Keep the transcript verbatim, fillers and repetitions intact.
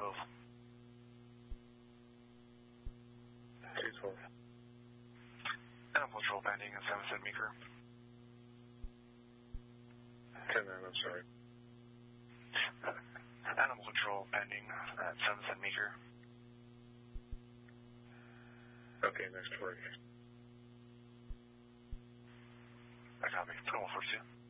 twelve. two twelve. Animal control pending at seven centimeter. ten nine, I'm sorry. Animal control pending at seven centimeter. Okay, next work. I copy. one forty-two.